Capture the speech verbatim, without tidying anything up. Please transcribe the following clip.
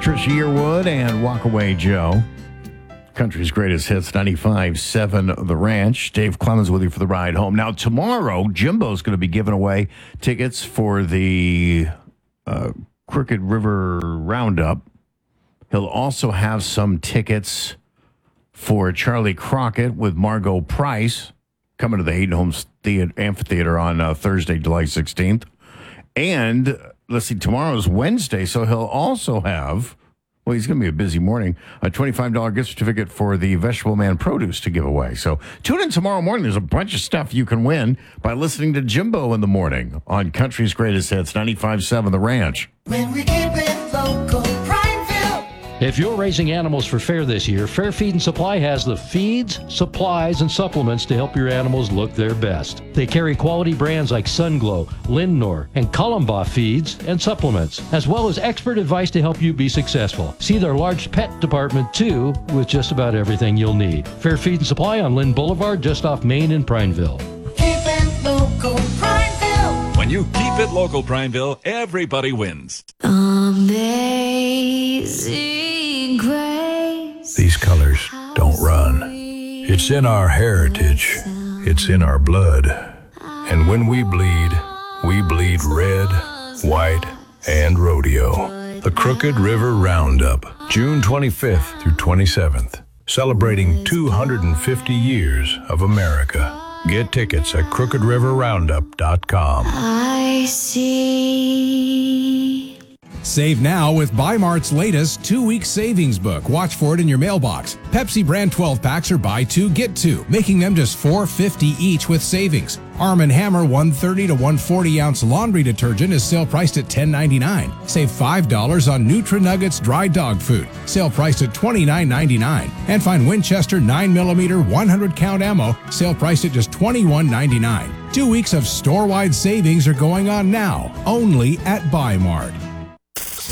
Trisha Yearwood and Walk Away Joe. Country's greatest hits, ninety-five seven The Ranch. Dave Clemens with you for the ride home. Now, tomorrow, Jimbo's going to be giving away tickets for the uh, Crooked River Roundup. He'll also have some tickets for Charlie Crockett with Margot Price coming to the Hayden Homes Theater, Amphitheater on uh, Thursday, July sixteenth. And, let's see, tomorrow's Wednesday, so he'll also have... Well, he's going to be a busy morning. A twenty-five dollars gift certificate for the Vegetable Man Produce to give away. So tune in tomorrow morning. There's a bunch of stuff you can win by listening to Jimbo in the morning on Country's Greatest Hits, ninety-five seven The Ranch. When we keep it local, Prineville. If you're raising animals for fair this year, Fair Feed and Supply has the feeds, supplies, and supplements to help your animals look their best. They carry quality brands like Sunglow, Lindnor, and Columba feeds and supplements, as well as expert advice to help you be successful. See their large pet department, too, with just about everything you'll need. Fair Feed and Supply on Lynn Boulevard, just off Main in Prineville. Keep it local, Prineville. When you keep it local, Prineville, everybody wins. Amazing grace. These colors don't run. It's in our heritage. It's in our blood. And when we bleed, we bleed red, white, and rodeo. The Crooked River Roundup, June twenty-fifth through twenty-seventh. Celebrating two hundred fifty years of America. Get tickets at crooked river roundup dot com. I see. Save now with Bi-Mart's latest two-week savings book. Watch for it in your mailbox. Pepsi brand twelve packs are buy two, get two, making them just four dollars and fifty cents each with savings. Arm and Hammer one thirty to one forty ounce laundry detergent is sale priced at ten ninety-nine. Save five dollars on Nutra-Nuggets dry dog food, sale priced at twenty-nine ninety-nine. And find Winchester nine millimeter one hundred count ammo, sale priced at just twenty-one ninety-nine. Two weeks of store-wide savings are going on now, only at Bi-Mart.